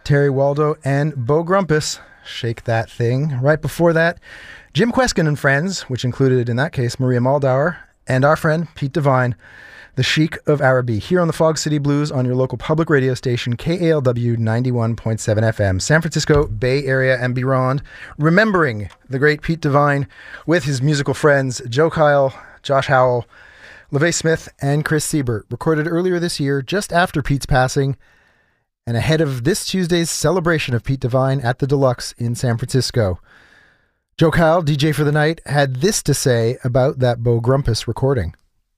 Terry Waldo and Bo Grumpus, Shake That Thing. Right before that, Jim Kweskin and Friends, which included, in that case, Maria Muldaur, and our friend Pete Devine, The Chic of Araby, here on the Fog City Blues on your local public radio station, KALW 91.7 FM, San Francisco Bay Area and beyond, remembering the great Pete Devine with his musical friends Joe Kyle, Josh Howell, LaVey Smith, and Chris Siebert, recorded earlier this year, just after Pete's passing, and ahead of this Tuesday's celebration of Pete Devine at the Deluxe in San Francisco. Joe Kyle, DJ for the night, had this to say about that Bo Grumpus recording.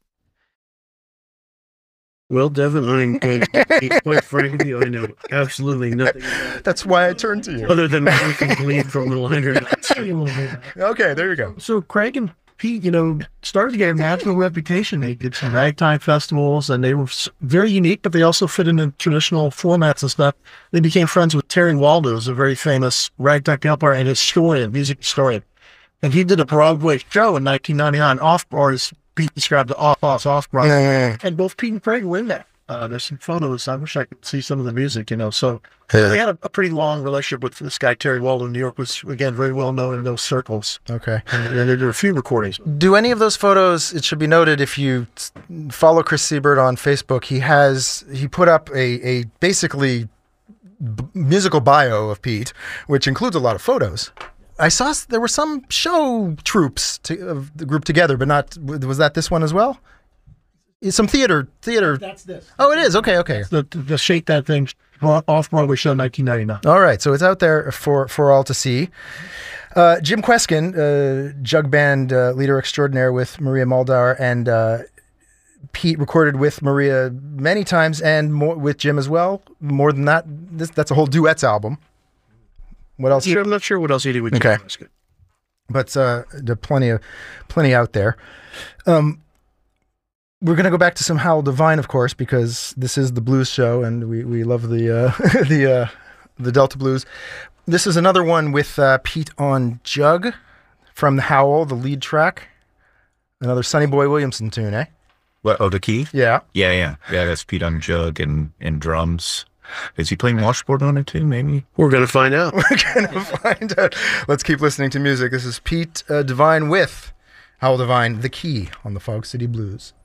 Well, definitely, quite frankly, I know absolutely nothing. That's why I turned to you. Other than what we can glean from the liner. Okay, there you go. So Craig and Pete, started to get a national reputation. They did some ragtime festivals, and they were very unique, but they also fit into traditional formats and stuff. They became friends with Terry Waldo, who's a very famous ragtime piano and historian, music historian. And he did a Broadway show in 1999, or as Pete described, the off-Broadway. And both Pete and Craig were in that. There's some photos. I wish I could see some of the music, So they had a pretty long relationship with this guy, Terry Waldo. New York was, again, very well known in those circles. Okay. And there were a few recordings. Do any of those photos, it should be noted, if you follow Chris Siebert on Facebook, he put up a basically musical bio of Pete, which includes a lot of photos. I saw there were some show troops of the group together, but not, was that this one as well? Some theater. That's this. Oh, it is. Okay. The Shake That Thing off-Broadway show, 1999. All right, so it's out there for all to see. Jim Kweskin, jug band leader extraordinaire with Maria Muldaur, and Pete recorded with Maria many times, and more with Jim as well. More than that, that's a whole duets album. What else? I'm not sure what else he did with Jim. Okay, but there are plenty out there. We're going to go back to some Howell Devine, of course, because this is the blues show, and we love the Delta blues. This is another one with Pete on jug from the Howell, the lead track. Another Sonny Boy Williamson tune, eh? What? Oh, the key? Yeah. Yeah. That's Pete on jug and drums. Is he playing washboard on it too? Maybe we're going to find out. Let's keep listening to music. This is Pete Devine with Howell Devine, The Key on the Fog City Blues.